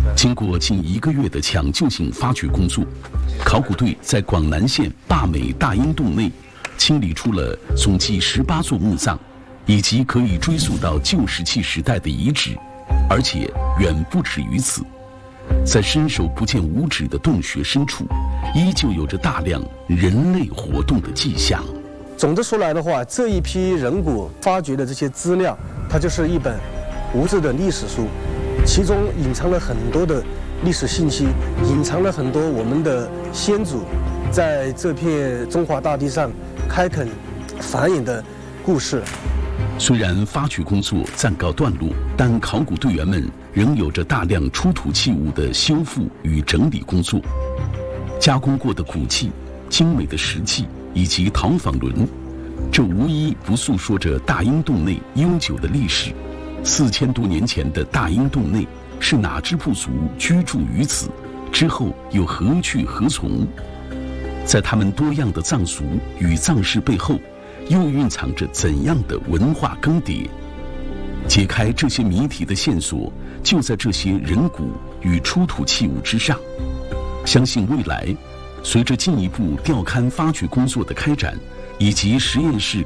经过近1个月的抢救性发掘工作，考古队在广南县坝美大英洞内清理出了总计18座墓葬，以及可以追溯到旧石器时代的遗址，而且远不止于此。在伸手不见五指的洞穴深处，依旧有着大量人类活动的迹象。 总的说来的话，这一批人骨发掘的这些资料，它就是一本无字的历史书，其中隐藏了很多的历史信息，隐藏了很多我们的先祖在这片中华大地上开垦繁衍的故事。 虽然发掘工作暂告段落，但考古队员们仍有着大量出土器物的修复与整理工作。加工过的骨器、精美的石器以及陶坊轮，这无一不诉说着大英洞内悠久的历史。4000多年前的大英洞内是哪支部族居住于此？之后又何去何从？在他们多样的葬俗与葬式背后，又蕴藏着怎样的文化更迭？解开这些谜题的线索，就在这些人骨与出土器物之上。相信未来，随着进一步调勘发掘工作的开展，以及实验室